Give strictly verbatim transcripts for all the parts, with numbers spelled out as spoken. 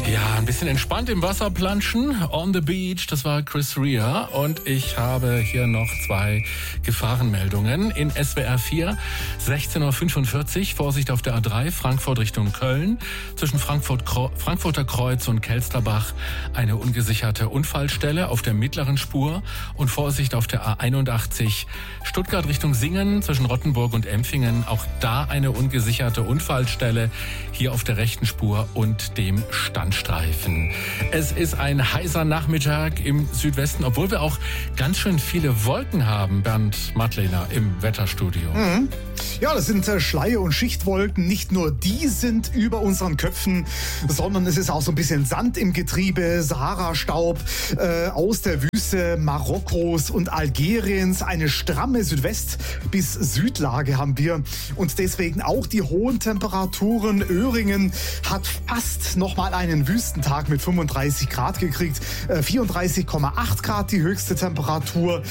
Ja, ein bisschen entspannt im Wasser planschen, on the beach, das war Chris Rea. Und ich habe hier noch zwei Gefahrenmeldungen. In S W R vier, sechzehn Uhr fünfundvierzig, Vorsicht auf der A drei, Frankfurt Richtung Köln. Zwischen Frankfurt, Frankfurter Kreuz und Kelsterbach eine ungesicherte Unfallstelle auf der mittleren Spur. Und Vorsicht auf der A einundachtzig, Stuttgart Richtung Singen, zwischen Rottenburg und Empfingen. Auch da eine ungesicherte Unfallstelle, hier auf der rechten Spur und dem Standstreifen. Es ist ein heißer Nachmittag im Südwesten, obwohl wir auch ganz schön viele Wolken haben, Bernd Mattlener im Wetterstudio. Mhm. Ja, das sind äh, Schleier- und Schichtwolken. Nicht nur die sind über unseren Köpfen, sondern es ist auch so ein bisschen Sand im Getriebe, Sahara-Staub äh, aus der Wüste Marokkos und Algeriens. Eine stramme Südwest- bis Südlage haben wir und deswegen auch die hohen Temperaturen. Öhringen hat fast nochmal einen Wüstentag mit fünfunddreißig Grad gekriegt. Äh, vierunddreißig Komma acht Grad die höchste Temperatur.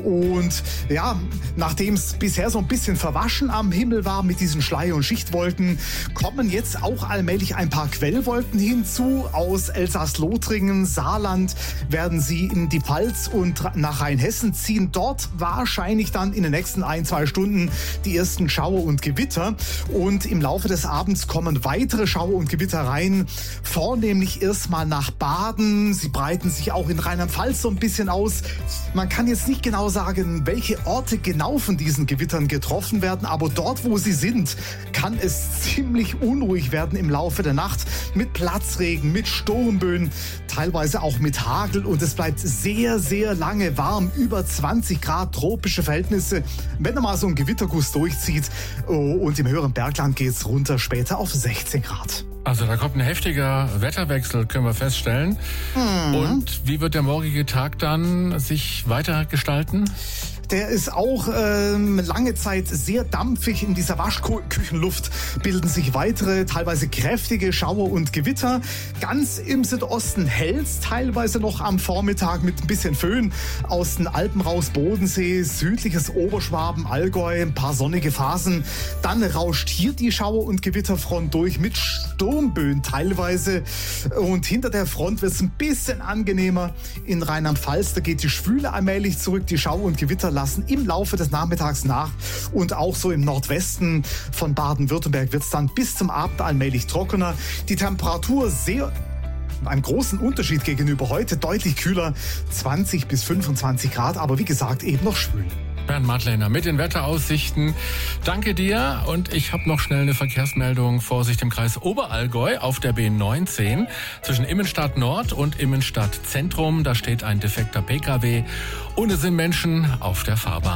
Und ja, nachdem es bisher so ein bisschen verwaschen am Himmel war mit diesen Schleier- und Schichtwolken, kommen jetzt auch allmählich ein paar Quellwolken hinzu. Aus Elsass-Lothringen, Saarland werden sie in die Pfalz und nach Rheinhessen ziehen. Dort wahrscheinlich dann in den nächsten ein, zwei Stunden die ersten Schauer und Gewitter. Und im Laufe des Abends kommen weitere Schauer und Gewitter rein. Vornehmlich erstmal nach Baden. Sie breiten sich auch in Rheinland-Pfalz so ein bisschen aus. Man kann jetzt nicht genau sagen, welche Orte genau von diesen Gewittern getroffen werden, aber dort, wo sie sind, kann es ziemlich unruhig werden im Laufe der Nacht mit Platzregen, mit Sturmböen, teilweise auch mit Hagel und es bleibt sehr, sehr lange warm, über zwanzig Grad, tropische Verhältnisse, wenn er mal so ein Gewitterguss durchzieht und im höheren Bergland geht es runter später auf sechzehn Grad. Also da kommt ein heftiger Wetterwechsel, können wir feststellen. Mhm. Und wie wird der morgige Tag dann sich weiter gestalten? Der ist auch ähm, lange Zeit sehr dampfig. In dieser Waschküchenluft bilden sich weitere, teilweise kräftige Schauer und Gewitter. Ganz im Südosten hellt's teilweise noch am Vormittag mit ein bisschen Föhn aus den Alpen raus, Bodensee, südliches Oberschwaben, Allgäu, ein paar sonnige Phasen. Dann rauscht hier die Schauer- und Gewitterfront durch mit Sturmböen teilweise. Und hinter der Front wird es ein bisschen angenehmer. In Rheinland-Pfalz, da geht die Schwüle allmählich zurück, die Schauer- und Gewitter lassen im Laufe des Nachmittags nach und auch so im Nordwesten von Baden-Württemberg wird es dann bis zum Abend allmählich trockener. Die Temperatur sehr einem großen Unterschied gegenüber heute, deutlich kühler, zwanzig bis fünfundzwanzig Grad, aber wie gesagt eben noch schwül. Bernd Mattlener mit den Wetteraussichten. Danke dir und ich habe noch schnell eine Verkehrsmeldung. Vorsicht im Kreis Oberallgäu auf der B neunzehn zwischen Immenstadt Nord und Immenstadt Zentrum. Da steht ein defekter P K W und es sind Menschen auf der Fahrbahn.